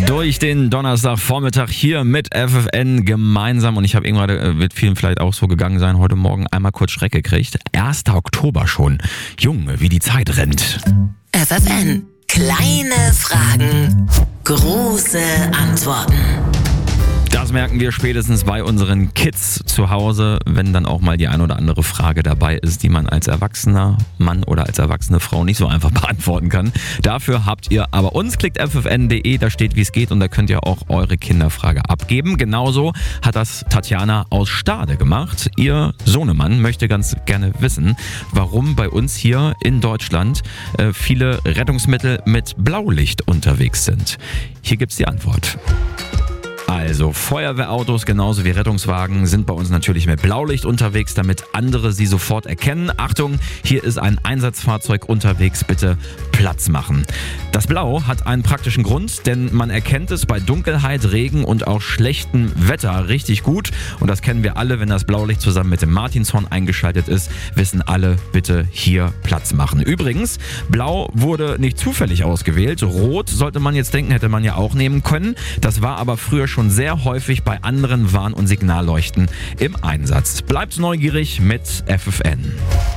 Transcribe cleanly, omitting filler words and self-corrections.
Durch den Donnerstagvormittag hier mit FFN gemeinsam. Und ich habe eben gerade, wird vielen vielleicht auch so gegangen sein, heute Morgen einmal kurz Schreck gekriegt. 1. Oktober schon. Junge, wie die Zeit rennt. FFN. Kleine Fragen, große Antworten. Das merken wir spätestens bei unseren Kids zu Hause, wenn dann auch mal die ein oder andere Frage dabei ist, die man als erwachsener Mann oder als erwachsene Frau nicht so einfach beantworten kann. Dafür habt ihr aber uns, klickt ffn.de, da steht, wie es geht, und da könnt ihr auch eure Kinderfrage abgeben. Genauso hat das Tatjana aus Stade gemacht. Ihr Sohnemann möchte ganz gerne wissen, warum bei uns hier in Deutschland viele Rettungsmittel mit Blaulicht unterwegs sind. Hier gibt's die Antwort. Also Feuerwehrautos genauso wie Rettungswagen sind bei uns natürlich mit Blaulicht unterwegs, damit andere sie sofort erkennen. Achtung, hier ist ein Einsatzfahrzeug unterwegs, bitte Platz machen. Das Blau hat einen praktischen Grund, denn man erkennt es bei Dunkelheit, Regen und auch schlechtem Wetter richtig gut. Und das kennen wir alle, wenn das Blaulicht zusammen mit dem Martinshorn eingeschaltet ist, wissen alle, bitte hier Platz machen. Übrigens, Blau wurde nicht zufällig ausgewählt. Rot, sollte man jetzt denken, hätte man ja auch nehmen können. Das war aber früher schon sehr häufig bei anderen Warn- und Signalleuchten im Einsatz. Bleibt neugierig mit FFN.